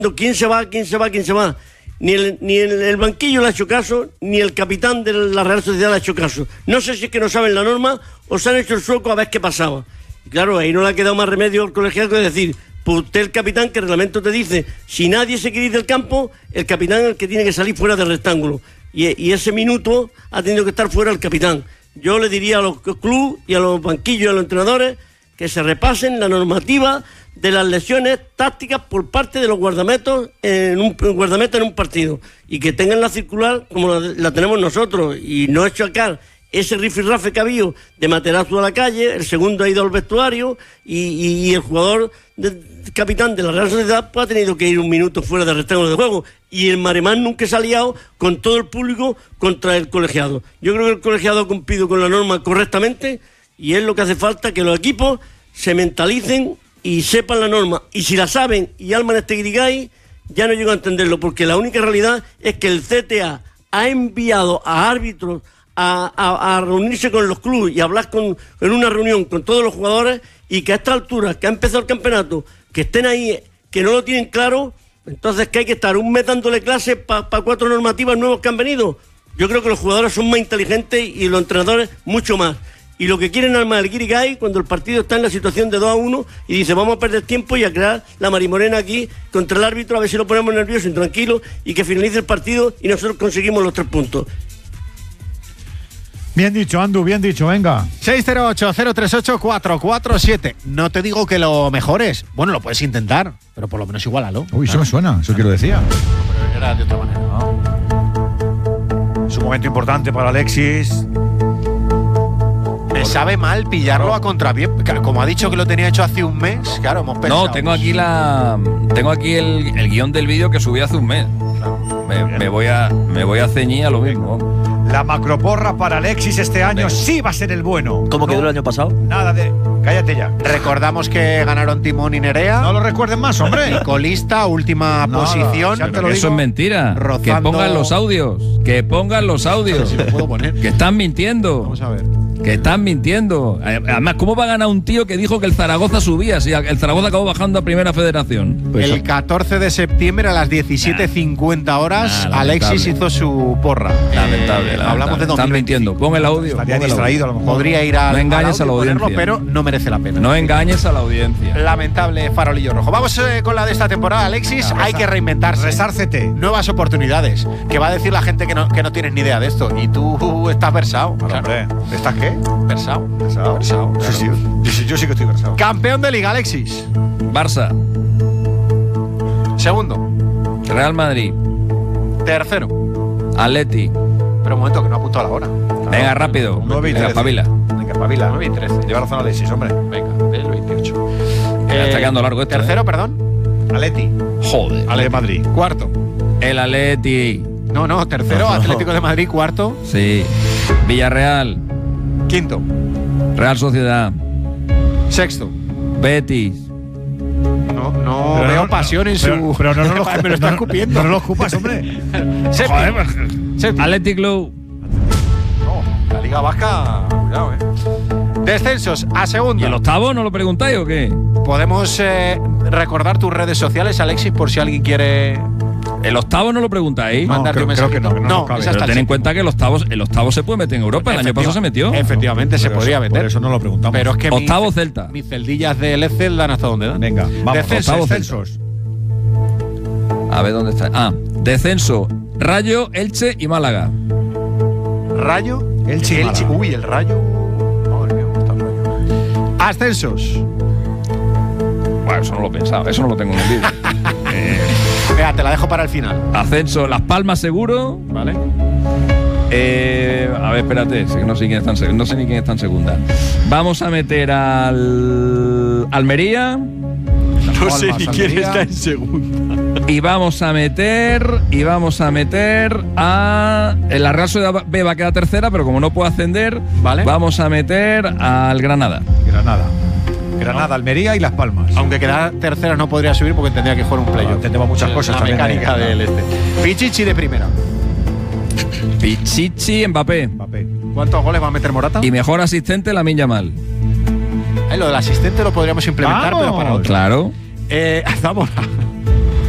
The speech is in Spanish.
quién se va. Ni el banquillo le ha hecho caso, ni el capitán de la Real Sociedad le ha hecho caso. No sé si es que no saben la norma o se han hecho el sueco a ver qué pasaba. Y claro, ahí no le ha quedado más remedio al colegiado que decir, pues usted el capitán, que el reglamento te dice, si nadie se quiere ir del campo, el capitán es el que tiene que salir fuera del rectángulo. Y ese minuto ha tenido que estar fuera el capitán. Yo le diría a los clubes y a los banquillos y a los entrenadores que se repasen la normativa de las lesiones tácticas por parte de los guardametas en un partido, y que tengan la circular como la tenemos nosotros, y no achacar ese rifirrafe que ha habido de Materazzo a la calle, el segundo ha ido al vestuario y el jugador capitán de la Real Sociedad pues ha tenido que ir un minuto fuera del rectángulo de juego, y el maremán nunca se ha liado con todo el público contra el colegiado. Yo creo que el colegiado ha cumplido con la norma correctamente, y es lo que hace falta, que los equipos se mentalicen y sepan la norma, y si la saben y alman este grigay, ya no llego a entenderlo, porque la única realidad es que el CTA ha enviado a árbitros a reunirse con los clubes y hablar en una reunión con todos los jugadores, y que a esta altura, que ha empezado el campeonato, que estén ahí, que no lo tienen claro, entonces que hay que estar un mes dándole clases para 4 normativas nuevas que han venido. Yo creo que los jugadores son más inteligentes y los entrenadores mucho más. Y lo que quieren armar el guirigay cuando el partido está en la situación de 2-1 y dice vamos a perder tiempo y a crear la marimorena aquí contra el árbitro, a ver si lo ponemos nervioso y tranquilo, y que finalice el partido y nosotros conseguimos los 3 puntos. Bien dicho, Andu, bien dicho, venga. 608-038-447. No te digo que lo mejores. Bueno, lo puedes intentar, pero por lo menos igualalo. Uy, eso me suena, eso que lo decía. Pero era de otra manera, ¿no? Es un momento importante para Alexis. Me sabe mal pillarlo a contrapié. Como ha dicho que lo tenía hecho hace un mes, claro, hemos pensado. No, tengo aquí el guión del vídeo que subí hace un mes. Claro. Me voy a ceñir a lo mismo. La macroporra para Alexis este año sí va a ser el bueno. ¿Cómo quedó el año pasado? Nada de... Cállate ya. Recordamos que ganaron Timón y Nerea. No lo recuerden más, hombre. Y colista, última posición. Ya te lo digo. Eso es mentira. Rozando... Que pongan los audios. Que pongan los audios. Si lo puedo poner. Que están mintiendo. Vamos a ver. Que están mintiendo. Además, ¿cómo va a ganar un tío que dijo que el Zaragoza subía si el Zaragoza acabó bajando a Primera Federación? Pues el 14 de septiembre a las 17:50 horas, Alexis hizo su porra. Lamentable. Hablamos de 2025. Están mintiendo. Pon el audio. Estaría distraído a lo mejor. Podría ir a. No engañes a la audiencia. Pero no merece la pena. No engañes a la audiencia. Lamentable farolillo rojo. Vamos con la de esta temporada, Alexis. Hay que reinventarse. Resárcete. Nuevas oportunidades. Que va a decir la gente que no tienes ni idea de esto. Y tú estás versado. Claro. Hombre, ¿estás qué? Versado. Versado. Claro. Sí, yo sí que estoy versado. Campeón de Liga, Alexis. Barça. Segundo. Real Madrid. Tercero. Atleti. Pero un momento, que no ha apuntado la hora. Venga, rápido. 9 y 13. Espabila. Venga, espabila. 9 y 13. Lleva razón Alexis, hombre. Venga, del 28. Está quedando largo esto. Tercero, perdón. Atleti. Joder. Ale de Madrid. Cuarto. El Atleti. No, tercero, Atlético de Madrid. Cuarto. Sí. Villarreal. Quinto. Real Sociedad. Sexto. Betis. No Pero veo no, pasión en su. Pero no lo me lo está escupiendo. No lo ocupas, hombre. Séptimo. Séptimo. Athletic Club. No, la Liga Vasca. Cuidado, Descensos a segunda. ¿Y el octavo no lo preguntáis o qué? Podemos recordar tus redes sociales, Alexis, por si alguien quiere. El octavo no lo preguntáis. No, mandarte un creo que mensajito. no cabe. es hasta Pero el ten en séptimo. cuenta que el octavo se puede meter en Europa. El año pasado se metió. Efectivamente, se Por podría eso- meter. Por eso no lo preguntamos. Pero es que Octavo Celta. mis celdillas del Excel dan hasta donde dan. Venga, vamos. Descensos. Descensos. A ver dónde está. Descenso. Rayo, Elche y Málaga. Rayo. Elche y Málaga. Uy, el Rayo. Madre mía, cómo está el Rayo. Ascensos. Bueno, eso no lo he pensado. Eso no lo tengo en el vídeo. Venga, te la dejo para el final. Ascenso. Las Palmas seguro. ¿Vale? A ver, espérate. Es que no sé quién está no sé ni quién está en segunda. Vamos a meter al Almería. No sé ni quién Almería. está en segunda. Y vamos a meter a la Real Sociedad B va a quedar tercera, pero como no puede ascender, Vale. vamos a meter al Granada. Granada, Almería y Las Palmas. Aunque quedara tercera no podría subir porque tendría que jugar un playoff. Entendemos muchas cosas La también. mecánica del Pichichi de primera. Pichichi, Mbappé. Mbappé. ¿Cuántos goles va a meter Morata? Y mejor asistente, Lamine Yamal. Lo del asistente lo podríamos implementar, ¡Vamos! pero para otro. Claro. Zamora.